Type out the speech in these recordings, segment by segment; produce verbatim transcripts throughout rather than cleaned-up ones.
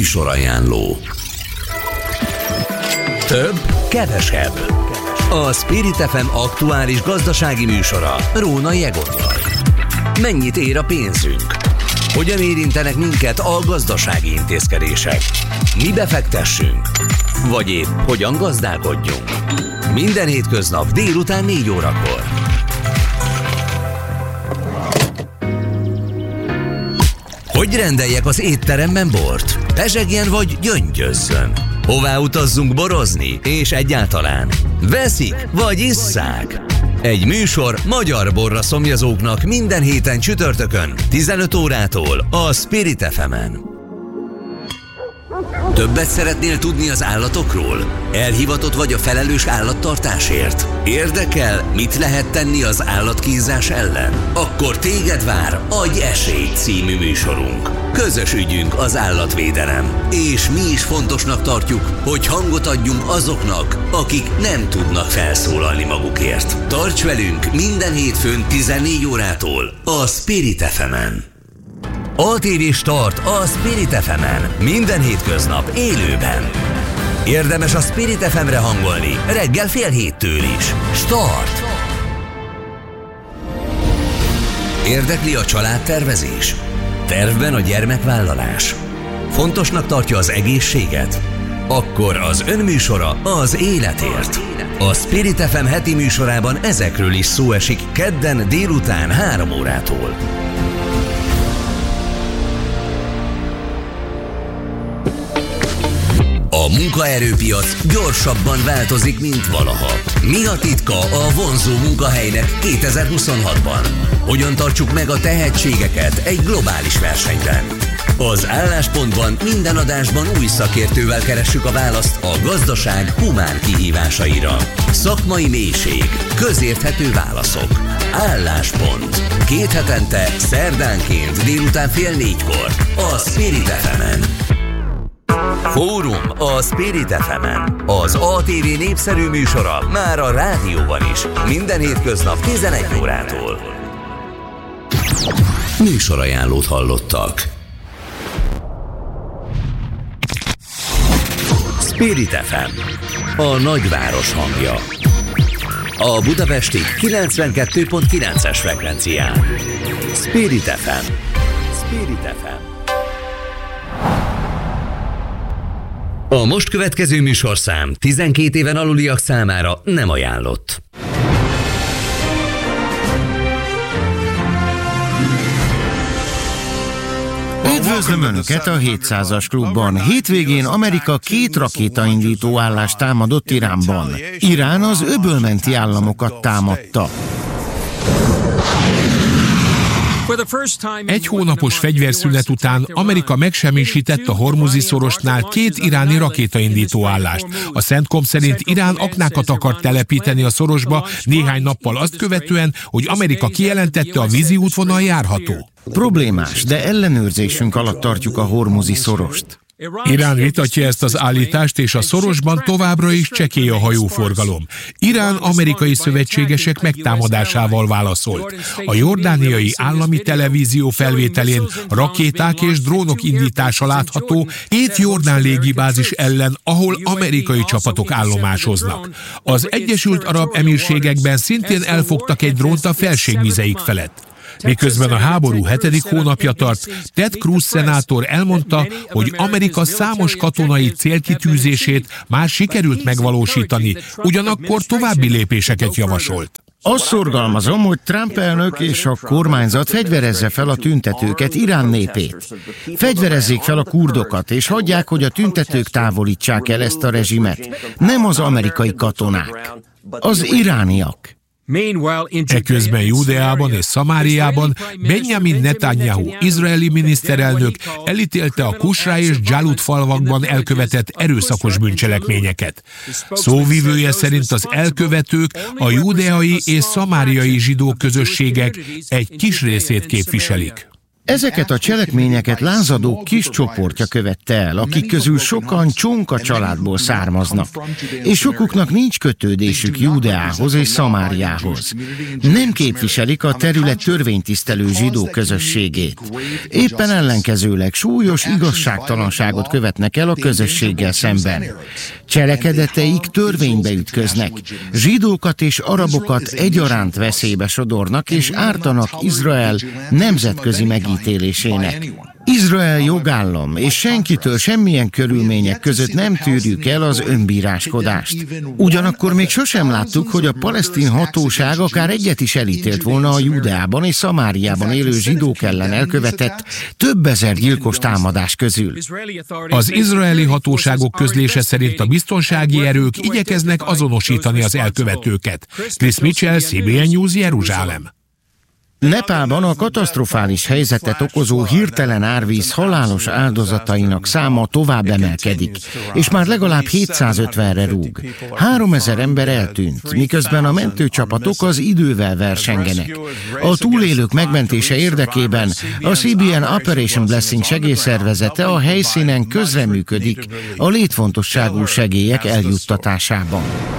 Műsorajánló. Több, kevesebb. A Spirit ef em aktuális gazdasági műsora Rónai Egottal. Mennyit ér a pénzünk? Hogyan érintenek minket a gazdasági intézkedések? Mi befektessünk? Vagy épp hogyan gazdálkodjunk? Minden hétköznap délután négy órakor. Hogy rendeljek az étteremben bort? Pezsegjen vagy gyöngyözzön? Hová utazzunk borozni? És egyáltalán veszik vagy isszák? Egy műsor magyar borra szomjazóknak minden héten csütörtökön tizenöt órától a Spirit ef emen. Többet szeretnél tudni az állatokról? Elhivatott vagy a felelős állattartásért? Érdekel, mit lehet tenni az állatkínzás ellen? Akkor téged vár Adj esélyt című műsorunk. Közös ügyünk az állatvédelem, és mi is fontosnak tartjuk, hogy hangot adjunk azoknak, akik nem tudnak felszólalni magukért. Tarts velünk minden hétfőn tizennégy órától a Spirit ef emen. á té vé Start a Spirit ef emen. Minden hétköznap élőben. Érdemes a Spirit ef emre hangolni reggel fél héttől is. Start! Érdekli a családtervezés? Tervben a gyermekvállalás? Fontosnak tartja az egészséget? Akkor az önműsora az életért. A Spirit ef em heti műsorában ezekről is szó esik kedden délután három órától. A munkaerőpiac gyorsabban változik, mint valaha. Mi a titka a vonzó munkahelynek kétezer-huszonhatban? Hogyan tartsuk meg a tehetségeket egy globális versenyben? Az Álláspontban minden adásban új szakértővel keressük a választ a gazdaság humán kihívásaira. Szakmai mélység, közérthető válaszok. Álláspont. Két hetente, szerdánként délután fél négykor a Spirit ef emen. Fórum a Spirit ef emen. Az á té vé népszerű műsora már a rádióban is. Minden hétköznap tizenegy órától. Műsorajánlót hallottak. Spirit ef em. A nagyváros hangja. A budapesti kilencvenkettő pont kilences frekvencián. Spirit ef em. Spirit ef em. A most következő műsorszám tizenkét éven aluliak számára nem ajánlott. Üdvözlöm Önöket a hétszázas klubban. Hétvégén Amerika két rakétaindító állást támadott Iránban. Irán az öbölmenti államokat támadta. Egy hónapos fegyverszünet után Amerika megsemmisített a Hormuzi-szorosnál két iráni rakétaindító állást. A CENTCOM szerint Irán aknákat akart telepíteni a szorosba néhány nappal azt követően, hogy Amerika kijelentette, a vízi útvonal járható. Problémás, de ellenőrzésünk alatt tartjuk a Hormuzi-szorost. Irán vitatja ezt az állítást, és a szorosban továbbra is csekély a hajóforgalom. Irán amerikai szövetségesek megtámadásával válaszolt. A jordániai állami televízió felvételén rakéták és drónok indítása látható két jordán légibázis ellen, ahol amerikai csapatok állomásoznak. Az Egyesült Arab Emírségekben szintén elfogtak egy drónt a felségvizeik felett. Miközben a háború hetedik hónapja tart, Ted Cruz szenátor elmondta, hogy Amerika számos katonai célkitűzését már sikerült megvalósítani, ugyanakkor további lépéseket javasolt. Azt szorgalmazom, hogy Trump elnök és a kormányzat fegyverezze fel a tüntetőket, Irán népét. Fegyverezzék fel a kurdokat, és hagyják, hogy a tüntetők távolítsák el ezt a rezsimet. Nem az amerikai katonák, az irániak. Eközben Júdeában és Szamáriában Benjamin Netanyahu, izraeli miniszterelnök elítélte a Kusra és Dzsalud falvakban elkövetett erőszakos bűncselekményeket. Szóvivője szerint az elkövetők a júdeai és szamáriai zsidó közösségek egy kis részét képviselik. Ezeket a cselekményeket lázadók kis csoportja követte el, akik közül sokan csonka családból származnak, és sokuknak nincs kötődésük Júdeához és Szamáriához. Nem képviselik a terület törvénytisztelő zsidó közösségét. Éppen ellenkezőleg súlyos igazságtalanságot követnek el a közösséggel szemben. Cselekedeteik törvénybe ütköznek. Zsidókat és arabokat egyaránt veszélybe sodornak, és ártanak Izrael nemzetközi megítélésének. Izrael jogállam, és senkitől semmilyen körülmények között nem tűrjük el az önbíráskodást. Ugyanakkor még sosem láttuk, hogy a palesztin hatóság akár egyet is elítélt volna a Júdeában és Szamáriában élő zsidók ellen elkövetett több ezer gyilkos támadás közül. Az izraeli hatóságok közlése szerint a biztonsági erők igyekeznek azonosítani az elkövetőket. Chris Mitchell, cé bé en News, Jeruzsálem. Nepálban a katasztrofális helyzetet okozó hirtelen árvíz halálos áldozatainak száma tovább emelkedik, és már legalább hétszázötvenre rúg. háromezer ember eltűnt, miközben a mentőcsapatok az idővel versengenek. A túlélők megmentése érdekében a cé bé en Operation Blessing segélyszervezete a helyszínen közreműködik a létfontosságú segélyek eljuttatásában.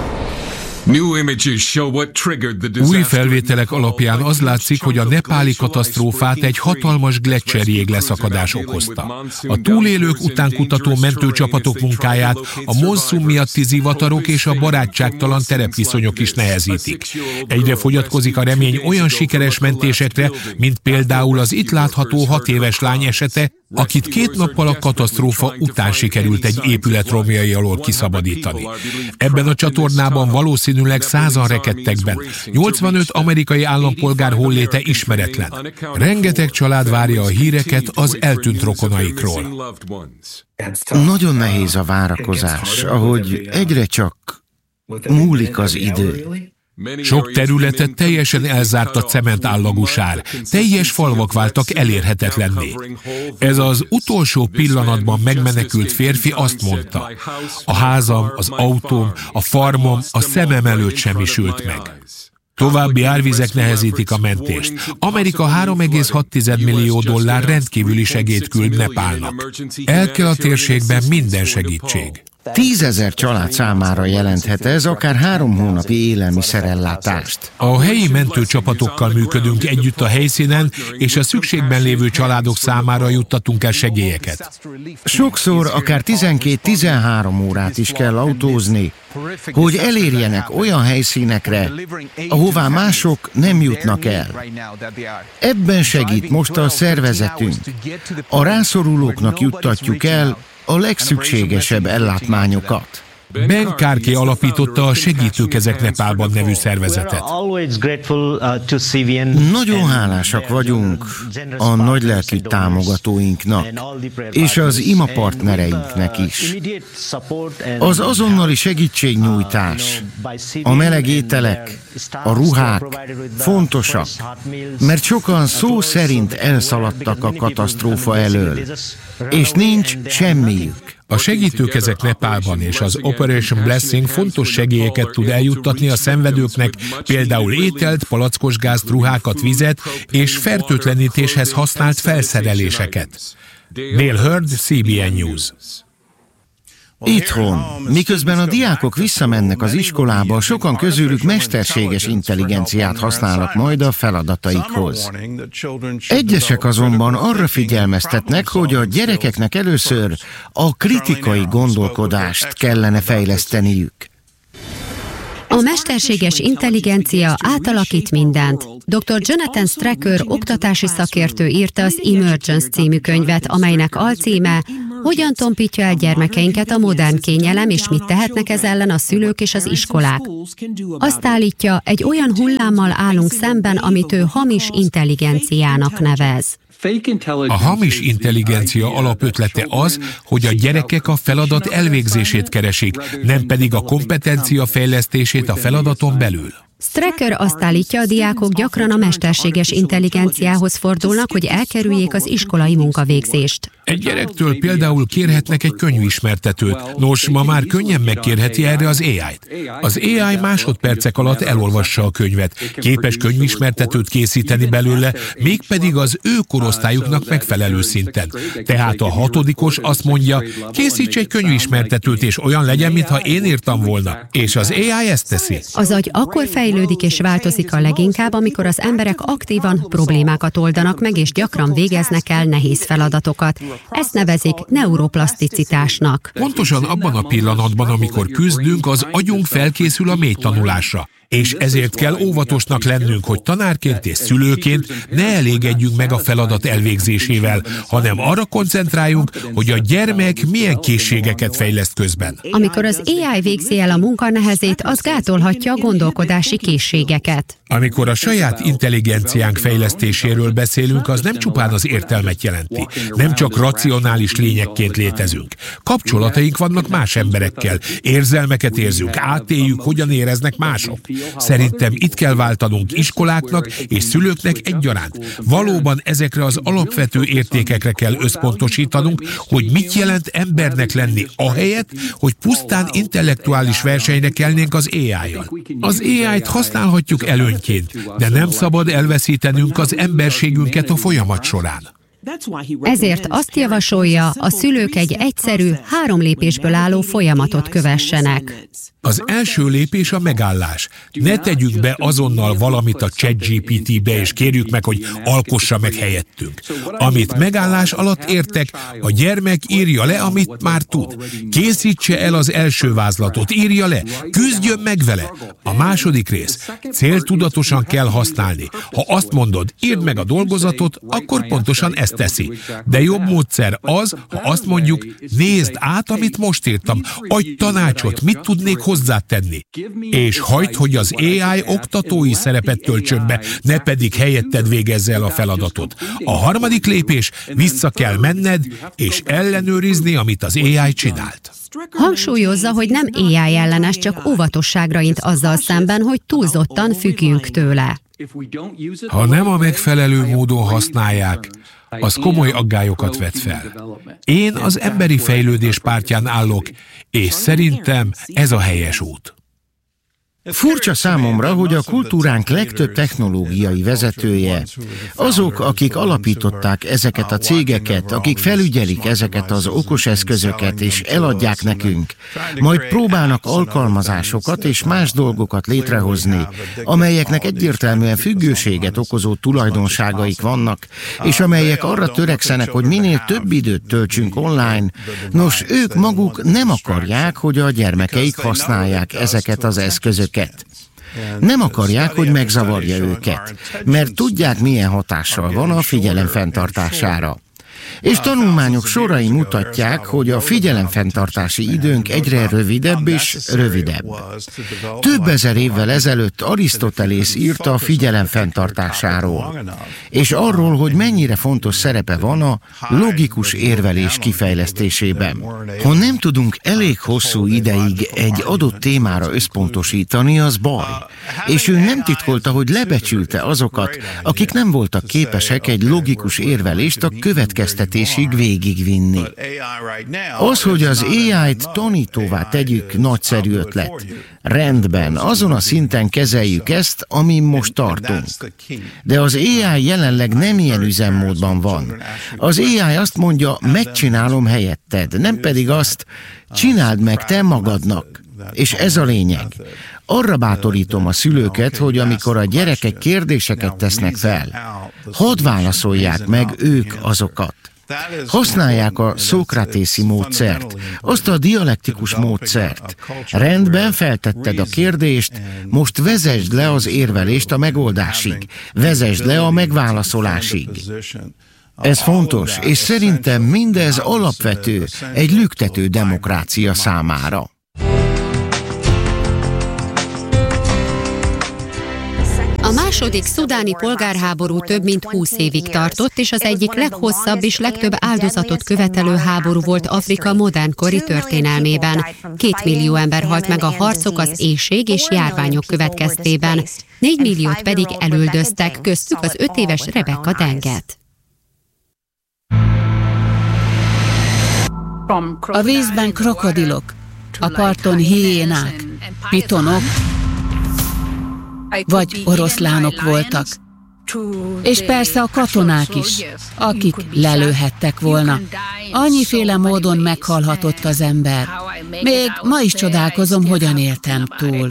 Új felvételek alapján az látszik, hogy a nepáli katasztrófát egy hatalmas gleccserjég leszakadás okozta. A túlélők utánkutató mentőcsapatok munkáját a monszun miatti zivatarok és a barátságtalan terepviszonyok is nehezítik. Egyre fogyatkozik a remény olyan sikeres mentésekre, mint például az itt látható hat éves lány esete, akit két nappal a katasztrófa után sikerült egy épület romjai alól kiszabadítani. Ebben a csatornában valószínűleg százan rekedtek benn. nyolcvanöt amerikai állampolgár holléte ismeretlen. Rengeteg család várja a híreket az eltűnt rokonaikról. Nagyon nehéz a várakozás, ahogy egyre csak múlik az idő. Sok területet teljesen elzárt a cementállagú sár, teljes falvak váltak elérhetetlenné. Ez az utolsó pillanatban megmenekült férfi azt mondta: a házam, az autóm, a farmom a szemem előtt semmisült meg. További árvizek nehezítik a mentést. Amerika három egész hat millió dollár rendkívüli segélyt küld Nepálnak. El kell a térségben minden segítség. Tízezer család számára jelenthet ez akár három hónapi élelmiszerellátást. A helyi mentőcsapatokkal működünk együtt a helyszínen, és a szükségben lévő családok számára juttatunk el segélyeket. Sokszor akár tizenkét-tizenhárom órát is kell autózni, hogy elérjenek olyan helyszínekre, ahová mások nem jutnak el. Ebben segít most a szervezetünk. A rászorulóknak juttatjuk el a legszükségesebb ellátmányokat. Ben Karki alapította a Segítőkezek Nepálban nevű szervezetet. Nagyon hálásak vagyunk a nagylelkű támogatóinknak, és az ima partnereinknek is. Az azonnali segítségnyújtás, a meleg ételek, a ruhák fontosak, mert sokan szó szerint elszaladtak a katasztrófa elől, és nincs semmiük. A Segítőkezek Nepálban és az Operation Blessing fontos segélyeket tud eljuttatni a szenvedőknek, például ételt, palackos gázt, ruhákat, vizet és fertőtlenítéshez használt felszereléseket. Dale Hurd, cé bé en News. Itthon, miközben a diákok visszamennek az iskolába, sokan közülük mesterséges intelligenciát használnak majd a feladataikhoz. Egyesek azonban arra figyelmeztetnek, hogy a gyerekeknek először a kritikai gondolkodást kellene fejleszteniük. A mesterséges intelligencia átalakít mindent. doktor Jonathan Straker oktatási szakértő írta az Emergence című könyvet, amelynek alcíme Hogyan tompítja el gyermekeinket a modern kényelem, és mit tehetnek ez ellen a szülők és az iskolák. Azt állítja, egy olyan hullámmal állunk szemben, amit ő hamis intelligenciának nevez. A hamis intelligencia alapötlete az, hogy a gyerekek a feladat elvégzését keresik, nem pedig a kompetencia fejlesztését a feladaton belül. Straker azt állítja, a diákok gyakran a mesterséges intelligenciához fordulnak, hogy elkerüljék az iskolai munkavégzést. Egy gyerektől például kérhetnek egy könyvismertetőt, nos, ma már könnyen megkérheti erre az á í-t. Az á í másodpercek alatt elolvassa a könyvet, képes könyvismertetőt készíteni belőle, mégpedig az ő korosztályuknak megfelelő szinten. Tehát a hatodikos azt mondja, készíts egy könyvismertetőt, és olyan legyen, mintha én írtam volna. És az á í ezt teszi. Az agy akkor fejlődik és változik a leginkább, amikor az emberek aktívan problémákat oldanak meg, és gyakran végeznek el nehéz feladatokat. Ezt nevezik neuroplaszticitásnak. Pontosan abban a pillanatban, amikor küzdünk, az agyunk felkészül a mély tanulásra. És ezért kell óvatosnak lennünk, hogy tanárként és szülőként ne elégedjünk meg a feladat elvégzésével, hanem arra koncentráljunk, hogy a gyermek milyen készségeket fejleszt közben. Amikor az á í végzi el a munka nehezét, az gátolhatja a gondolkodási készségeket. Amikor a saját intelligenciánk fejlesztéséről beszélünk, az nem csupán az értelmet jelenti. Nem csak racionális lényekként létezünk. Kapcsolataink vannak más emberekkel, érzelmeket érzünk, átéljük, hogyan éreznek mások. Szerintem itt kell váltanunk iskoláknak és szülőknek egyaránt. Valóban ezekre az alapvető értékekre kell összpontosítanunk, hogy mit jelent embernek lenni ahelyett, hogy pusztán intellektuális versenyre kelnénk az á í-jal. Az á í-t használhatjuk előnyként, de nem szabad elveszítenünk az emberségünket a folyamat során. Ezért azt javasolja, a szülők egy egyszerű, három lépésből álló folyamatot kövessenek. Az első lépés a megállás. Ne tegyük be azonnal valamit a ChatGPT-be, és kérjük meg, hogy alkossa meg helyettünk. Amit megállás alatt értek, a gyermek írja le, amit már tud. Készítse el az első vázlatot, írja le, küzdjön meg vele. A második rész. Céltudatosan kell használni. Ha azt mondod, írd meg a dolgozatot, akkor pontosan ezt teszi. De jobb módszer az, ha azt mondjuk, nézd át, amit most írtam, adj tanácsot, mit tudnék hozzátenni. És hagyd, hogy az á í oktatói szerepet töltsön be, ne pedig helyetted végezze el a feladatot. A harmadik lépés, vissza kell menned, és ellenőrizni, amit az á í csinált. Hangsúlyozza, hogy nem á í ellenes, csak óvatosságra int azzal szemben, hogy túlzottan függjünk tőle. Ha nem a megfelelő módon használják, az komoly aggályokat vet fel. Én az emberi fejlődés pártján állok, és szerintem ez a helyes út. Furcsa számomra, hogy a kultúránk legtöbb technológiai vezetője, azok, akik alapították ezeket a cégeket, akik felügyelik ezeket az okos eszközöket és eladják nekünk, majd próbálnak alkalmazásokat és más dolgokat létrehozni, amelyeknek egyértelműen függőséget okozó tulajdonságaik vannak, és amelyek arra törekszenek, hogy minél több időt töltsünk online. Nos, ők maguk nem akarják, hogy a gyermekeik használják ezeket az eszközöket. Nem akarják, hogy megzavarja őket, mert tudják, milyen hatással van a figyelem fenntartására. És tanulmányok sorai mutatják, hogy a figyelemfenntartási időnk egyre rövidebb és rövidebb. Több ezer évvel ezelőtt Arisztotelész írta a figyelem fenntartásáról, és arról, hogy mennyire fontos szerepe van a logikus érvelés kifejlesztésében. Ha nem tudunk elég hosszú ideig egy adott témára összpontosítani, az baj. És ő nem titkolta, hogy lebecsülte azokat, akik nem voltak képesek egy logikus érvelést a következtetésig végigvinni. Az, hogy az á í-t tanítóvá tegyük, nagyszerű ötlet. Rendben, azon a szinten kezeljük ezt, amin most tartunk. De az á í jelenleg nem ilyen üzemmódban van. Az á í azt mondja, megcsinálom helyetted, nem pedig azt, csináld meg te magadnak. És ez a lényeg. Arra bátorítom a szülőket, hogy amikor a gyerekek kérdéseket tesznek fel, hadd válaszolják meg ők azokat. Használják a szokratészi módszert, azt a dialektikus módszert. Rendben, feltetted a kérdést, most vezesd le az érvelést a megoldásig, vezesd le a megválaszolásig. Ez fontos, és szerintem mindez alapvető egy lüktető demokrácia számára. A második szudáni polgárháború több mint húsz évig tartott, és az egyik leghosszabb és legtöbb áldozatot követelő háború volt Afrika modernkori történelmében. Két millió ember halt meg a harcok, az éhség és járványok következtében. Négy milliót pedig elüldöztek, köztük az öt éves Rebecca Denget. A vízben krokodilok, a parton hiénák, pitonok vagy oroszlánok voltak. És persze a katonák is, akik lelőhettek volna. Annyiféle módon meghalhatott az ember. Még ma is csodálkozom, hogyan éltem túl.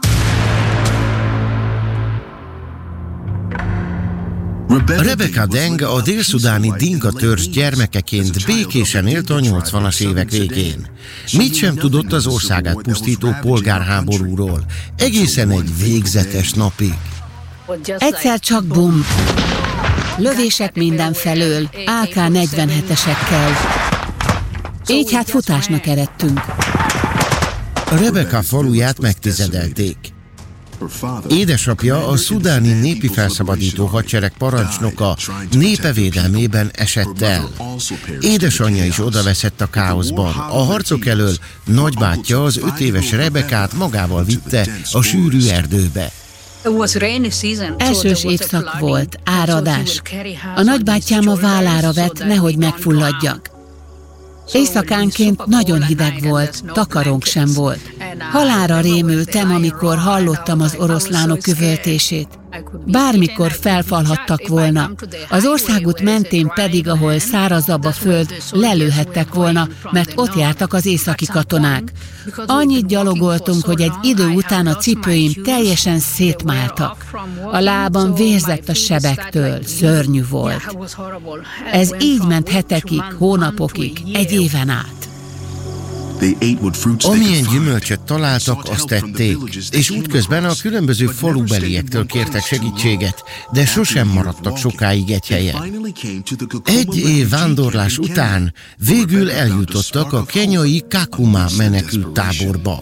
Rebecca Deng a dél-szudáni Dinka törzs gyermekeként békésen élt a nyolcvanas évek végén. Mit sem tudott az országát pusztító polgárháborúról, egészen egy végzetes napig. Egyszer csak bum! Lövések mindenfelől, á ká negyvenhetesekkel. Így hát futásnak eredtünk. Rebecca faluját megtizedelték. Édesapja, a szudáni népi felszabadító hadsereg parancsnoka népe védelmében esett el. Édesanyja is odaveszett a káoszban. A harcok elől nagybátyja az öt éves Rebekát magával vitte a sűrű erdőbe. Elsős évszak volt, áradás. A nagybátyám a vállára vett, nehogy megfulladjak. Éjszakánként nagyon hideg volt, takarónk sem volt. Halálra rémültem, amikor hallottam az oroszlánok üvöltését. Bármikor felfalhattak volna. Az országút mentén pedig, ahol szárazabb a föld, lelőhettek volna, mert ott jártak az északi katonák. Annyit gyalogoltunk, hogy egy idő után a cipőim teljesen szétmáltak. A lábam vérzett a sebektől, szörnyű volt. Ez így ment hetekig, hónapokig, egy éven át. Amilyen gyümölcsöt találtak, azt tették, és útközben a különböző falubeliektől kértek segítséget, de sosem maradtak sokáig egy helyen. Egy év vándorlás után végül eljutottak a kenyai Kakuma menekült táborba.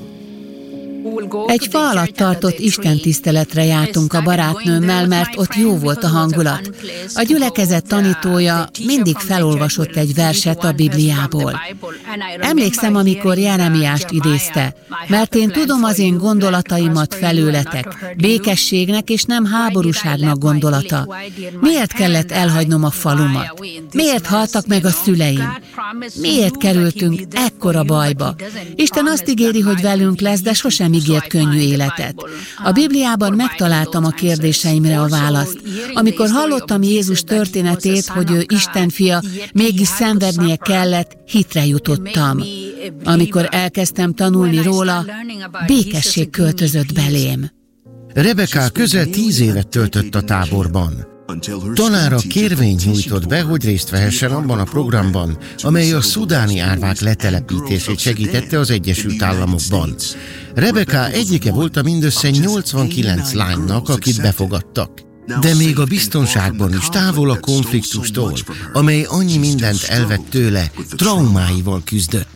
Egy fa alatt tartott istentiszteletre jártunk a barátnőmmel, mert ott jó volt a hangulat. A gyülekezet tanítója mindig felolvasott egy verset a Bibliából. Emlékszem, amikor Jeremiást idézte, mert én tudom az én gondolataimat felőletek, békességnek és nem háborúságnak gondolata. Miért kellett elhagynom a falumat? Miért haltak meg a szüleim? Miért kerültünk ekkora bajba? Isten azt ígéri, hogy velünk lesz, de sosem ígért könnyű életet. A Bibliában megtaláltam a kérdéseimre a választ. Amikor hallottam Jézus történetét, hogy ő Isten fia, mégis szenvednie kellett, hitre jutottam. Amikor elkezdtem tanulni róla, békesség költözött belém. Rebecca közel tíz évet töltött a táborban. Tanára kérvényt nyújtott be, hogy részt vehessen abban a programban, amely a szudáni árvák letelepítését segítette az Egyesült Államokban. Rebecca egyike volt a mindössze nyolcvankilenc lánynak, akit befogadtak. De még a biztonságban is, távol a konfliktustól, amely annyi mindent elvett tőle, traumáival küzdött.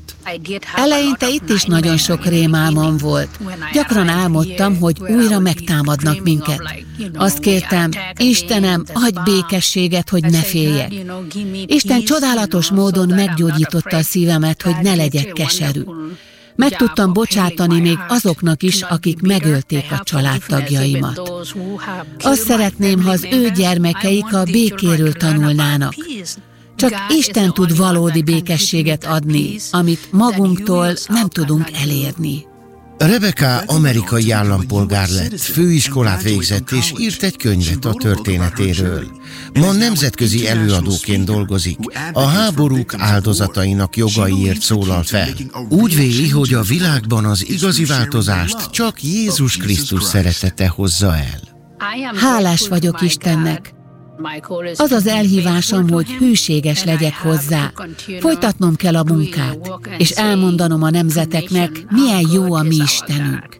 Eleinte itt is nagyon sok rémálmom volt. Gyakran álmodtam, hogy újra megtámadnak minket. Azt kértem, Istenem, adj békességet, hogy ne féljek. Isten csodálatos módon meggyógyította a szívemet, hogy ne legyek keserű. Meg tudtam bocsátani még azoknak is, akik megölték a családtagjaimat. Azt szeretném, ha az ő gyermekeik a békéről tanulnának. Csak Isten tud valódi békességet adni, amit magunktól nem tudunk elérni. Rebecca amerikai állampolgár lett, főiskolát végzett és írt egy könyvet a történetéről. Ma nemzetközi előadóként dolgozik, a háborúk áldozatainak jogaiért szólal fel. Úgy véli, hogy a világban az igazi változást csak Jézus Krisztus szeretete hozza el. Hálás vagyok Istennek. Az az elhívásom, hogy hűséges legyek hozzá. Folytatnom kell a munkát, és elmondanom a nemzeteknek, milyen jó a mi Istenünk.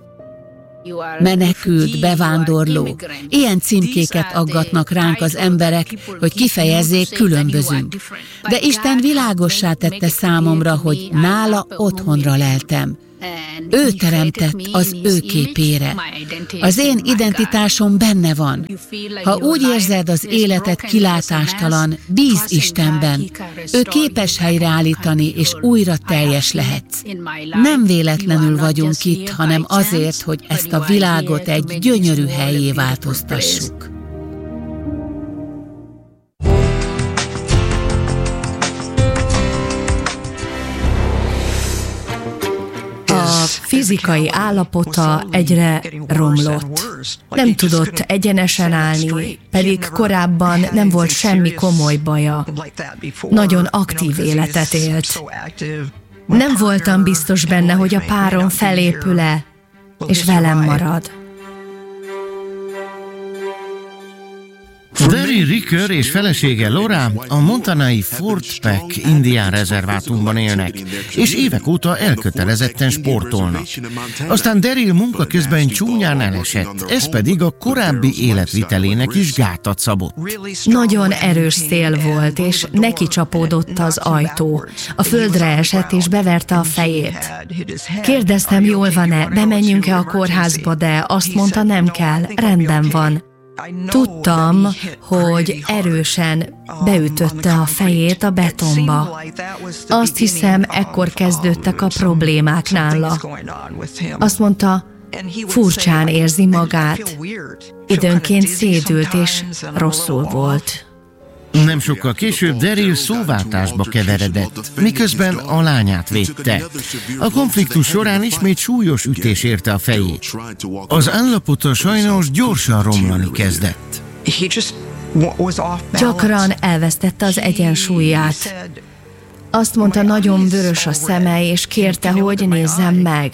Menekült, bevándorló. Ilyen címkéket aggatnak ránk az emberek, hogy kifejezzék, különbözünk. De Isten világossá tette számomra, hogy nála otthonra leltem. Ő teremtett az ő képére. Az én identitásom benne van. Ha úgy érzed az életed kilátástalan, bízz Istenben. Ő képes helyreállítani, és újra teljes lehetsz. Nem véletlenül vagyunk itt, hanem azért, hogy ezt a világot egy gyönyörű hellyé változtassuk. fizikai állapota egyre romlott. Nem tudott egyenesen állni, pedig korábban nem volt semmi komoly baja. Nagyon aktív életet élt. Nem voltam biztos benne, hogy a párom felépül-e, és velem marad. Daryl Ricker és felesége Laura a montanai Fort Peck indián rezervátumban élnek, és évek óta elkötelezetten sportolnak. Aztán Daryl munka közben csúnyán elesett, ez pedig a korábbi életvitelének is gátat szabott. Nagyon erős szél volt, és neki csapódott az ajtó. A földre esett, és beverte a fejét. Kérdeztem, jól van-e, bemenjünk-e a kórházba, de azt mondta, nem kell, rendben van. Tudtam, hogy erősen beütötte a fejét a betonba. Azt hiszem, ekkor kezdődtek a problémák nála. Azt mondta, furcsán érzi magát. Időnként szédült és rosszul volt. Nem sokkal később Daryl szóváltásba keveredett, miközben a lányát védte. A konfliktus során ismét súlyos ütés érte a fejét. Az állapota sajnos gyorsan romlani kezdett. Gyakran elvesztette az egyensúlyát. Azt mondta, nagyon vörös a szeme, és kérte, hogy nézzem meg.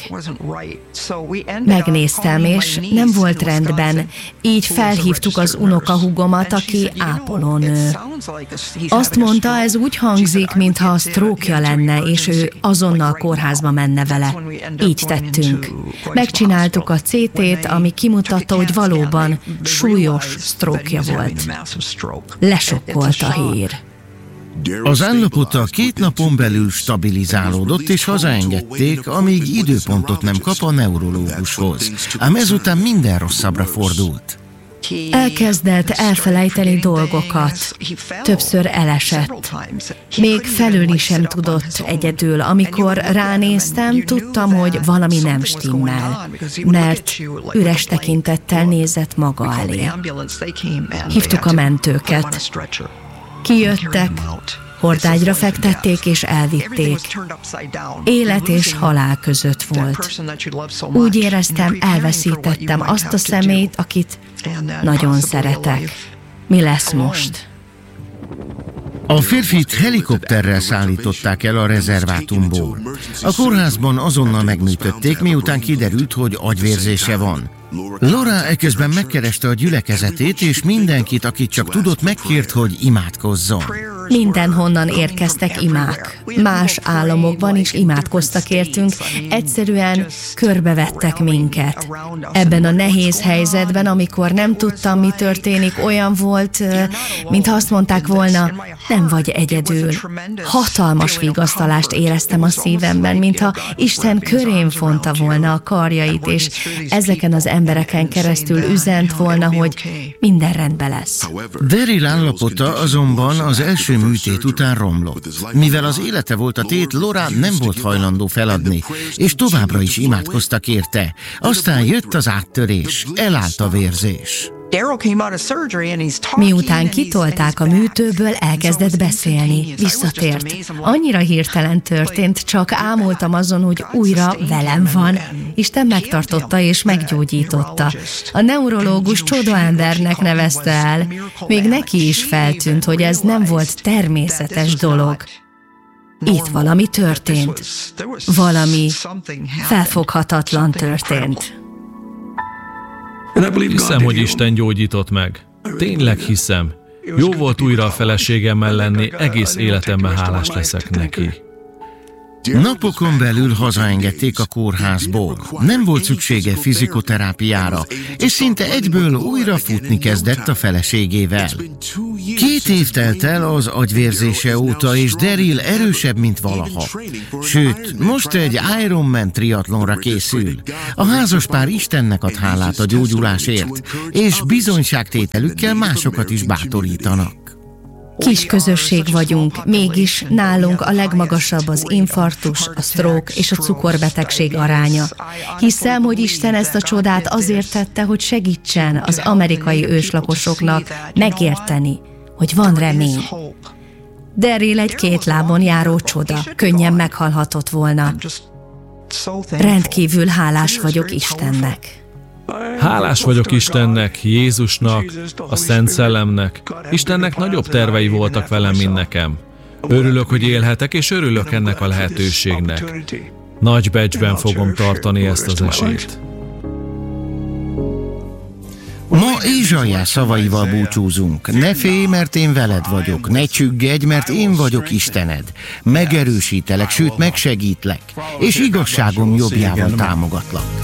Megnéztem, és nem volt rendben. Így felhívtuk az unokahúgomat, aki ápolónő. Azt mondta, ez úgy hangzik, mintha a sztrókja lenne, és ő azonnal kórházba menne vele. Így tettünk. Megcsináltuk a cé tét, ami kimutatta, hogy valóban súlyos sztrókja volt. Lesokkolt a hír. Az állapota két napon belül stabilizálódott, és hazaengedték, amíg időpontot nem kap a neurológushoz. Ám ezután minden rosszabbra fordult. Elkezdett elfelejteni dolgokat. Többször elesett. Még felülni sem tudott egyedül. Amikor ránéztem, tudtam, hogy valami nem stimmel, mert üres tekintettel nézett maga elé. Hívtuk a mentőket. Kijöttek, hordágyra fektették és elvitték. Élet és halál között volt. Úgy éreztem, elveszítettem azt a személyt, akit nagyon szeretek. Mi lesz most? A férfit helikopterrel szállították el a rezervátumból. A kórházban azonnal megműtötték, miután kiderült, hogy agyvérzése van. Laura eközben megkereste a gyülekezetét, és mindenkit, akit csak tudott, megkért, hogy imádkozzon. Mindenhonnan érkeztek imák. Más államokban is imádkoztak értünk, egyszerűen körbevettek minket. Ebben a nehéz helyzetben, amikor nem tudtam, mi történik, olyan volt, mintha azt mondták volna, nem vagy egyedül. Hatalmas vigasztalást éreztem a szívemben, mintha Isten körén fonta volna a karjait, és ezeken az embereken keresztül üzent volna, hogy minden rendben lesz. Daryl állapota azonban az első műtét után romlott. Mivel az élete volt a tét, Laura nem volt hajlandó feladni, és továbbra is imádkoztak érte. Aztán jött az áttörés, elállt a vérzés. Miután kitolták a műtőből, elkezdett beszélni. Visszatért. Annyira hirtelen történt, csak ámultam azon, hogy újra velem van. Isten megtartotta és meggyógyította. A neurológus csodaembernek nevezte el. Még neki is feltűnt, hogy ez nem volt természetes dolog. Itt valami történt. Valami felfoghatatlan történt. Hiszem, hogy Isten gyógyított meg. Tényleg hiszem. Jó volt újra a feleségemmel lenni, egész életemben hálás leszek neki. Napokon belül hazaengedték a kórházból. Nem volt szüksége fizikoterápiára, és szinte egyből újra futni kezdett a feleségével. Két év telt el az agyvérzése óta, és Daryl erősebb, mint valaha. Sőt, most egy Ironman triatlonra készül. A házaspár Istennek ad hálát a gyógyulásért, és bizonyságtételükkel másokat is bátorítanak. Kis közösség vagyunk, mégis nálunk a legmagasabb az infarktus, a stroke és a cukorbetegség aránya. Hiszem, hogy Isten ezt a csodát azért tette, hogy segítsen az amerikai őslakosoknak megérteni, hogy van remény. Daryl egy két lábon járó csoda, könnyen meghalhatott volna. Rendkívül hálás vagyok Istennek. Hálás vagyok Istennek, Jézusnak, a Szent Szellemnek. Istennek nagyobb tervei voltak velem, mint nekem. Örülök, hogy élhetek, és örülök ennek a lehetőségnek. Nagy becsben fogom tartani ezt az esélyt. Ma Ézsaiás szavaival búcsúzunk. Ne félj, mert én veled vagyok. Ne csüggedj, mert én vagyok Istened. Megerősítelek, sőt megsegítlek, és igazságom jobbjával támogatlak.